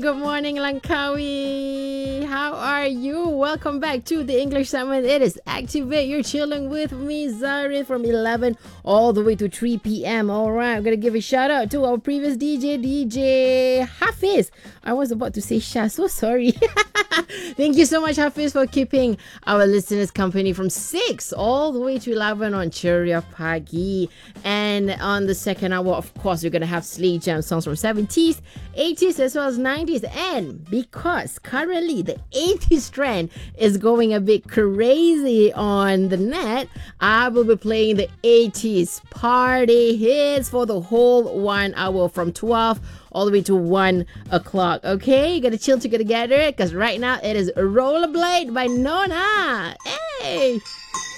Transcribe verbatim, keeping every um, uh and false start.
Good morning, Langkawi. How are you? Welcome back to the English segment. It is Activate. You're chilling with me, Zari, from eleven all the way to three p.m. All right, I'm going to give a shout out to our previous D J, D J Hafiz. I was about to say Shah, so sorry. Thank you so much, Hafiz, for keeping our listeners company from six all the way to eleven on Ceria Pagi. And on the second hour, of course, we're going to have Slay Jam songs from seventies, eighties, as well as nineties. And because currently the eighties trend is going a bit crazy on the net, I will be playing the eighties party hits for the whole one hour from twelve all the way to one o'clock. Okay, you gotta chill together because right now it is Rollerblade by Nona. Hey!